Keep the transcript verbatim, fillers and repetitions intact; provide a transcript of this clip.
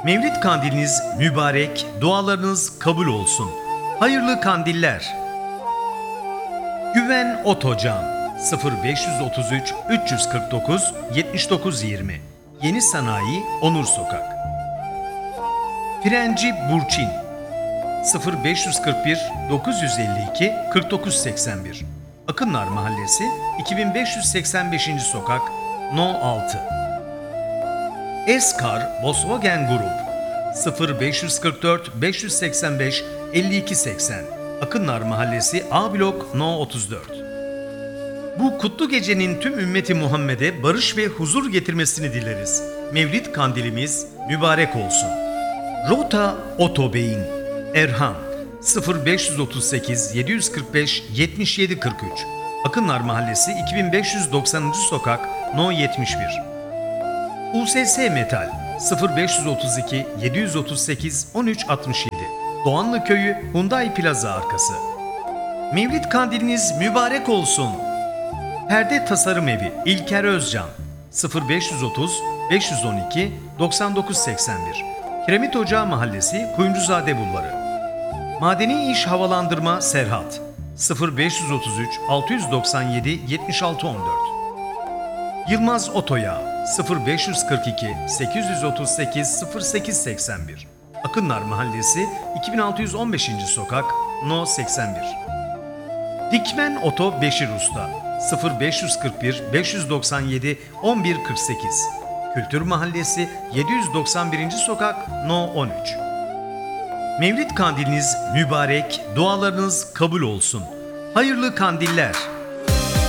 Mevlid kandiliniz mübarek, dualarınız kabul olsun. Hayırlı kandiller. Güven Otocan sıfır beş otuz üç üç kırk dokuz yetmiş dokuz yirmi Yeni Sanayi Onur Sokak. Frenci Burçin sıfır beş kırk bir dokuz yüz elli iki kırk dokuz seksen bir Akınlar Mahallesi iki bin beş yüz seksen beşinci Sokak No altı. Eskar Volkswagen Grup sıfır beş kırk dört beş yüz seksen beş elli iki seksen Akınlar Mahallesi A Blok No otuz dört. Bu kutlu gecenin tüm ümmeti Muhammed'e barış ve huzur getirmesini dileriz. Mevlid kandilimiz mübarek olsun. Rota Otobeyin Erhan sıfır beş otuz sekiz yedi yüz kırk beş yetmiş yedi kırk üç Akınlar Mahallesi iki bin beş yüz doksanıncı Sokak No yetmiş bir. U S S Metal sıfır beş otuz iki yedi yüz otuz sekiz on üç altmış yedi Doğanlı Köyü Hyundai Plaza arkası. Mevlid kandiliniz mübarek olsun. Perde Tasarım Evi İlker Özcan sıfır beş otuz beş on iki doksan dokuz seksen bir Kiremit Ocağı Mahallesi Kuyumcuzade Bulvarı. Madeni İş Havalandırma Serhat sıfır beş otuz üç altı yüz doksan yedi yetmiş altı on dört Yılmaz Otoyağı sıfır beş kırk iki sekiz yüz otuz sekiz sıfır sekiz seksen bir Akınlar Mahallesi iki bin altı yüz on beşinci Sokak No seksen bir. Dikmen Oto Beşir Usta sıfır beş kırk bir beş yüz doksan yedi on bir kırk sekiz Kültür Mahallesi yedi yüz doksan birinci Sokak No on üç. Mevlid kandiliniz mübarek, dualarınız kabul olsun. Hayırlı kandiller.